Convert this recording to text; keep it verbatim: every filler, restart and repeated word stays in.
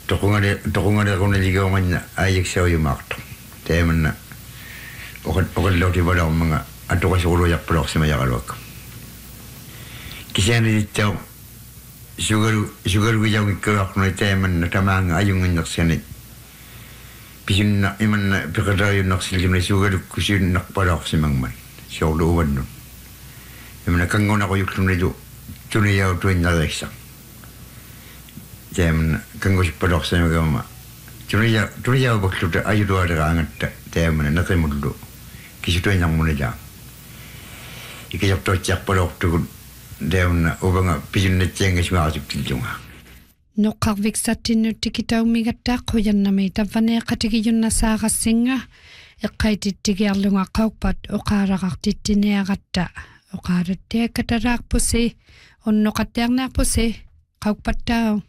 Tokongare tokongare kone liga nganya ayek saw yu makto. Temen na. Okat okat lo ti bala mga ato ka siguro yak plok sa mayakalwak. Kisiyan ni tao sugar sugar gu jaw ikawak no temen na tamang ayung nak sanit. Pisin na iman na pikada yung naksilgim na sugar kusin nakpalak sa mangman. Siya ulo uwan no. Iman na kangon ako yung tunay tunayaw tuwing naleksa. Temen kango si palak sa mga tunayaw tunayaw bakluta ayo doa daga angat temen na nakimuldo. Kisi tuwing nang muna dyan. Ikajak to tiyak palak tu demen ubang pisin na tiyang isma asip tiljunga. Nokkarvik satinu tikitau migatta kuyan nami tavane katigiyun na saga singa iqaitittigiarlunga qawpat uqaaraqartittiniagatta uqaarattiakataраaqpusi unnoqattiarnaarpusi qawpattao